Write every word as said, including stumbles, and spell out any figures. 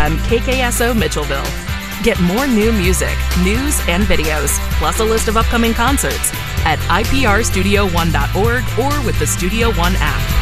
M K K S O Mitchellville. Get more new music, news, and videos, plus a list of upcoming concerts at I P R studio one dot org or with the Studio One app.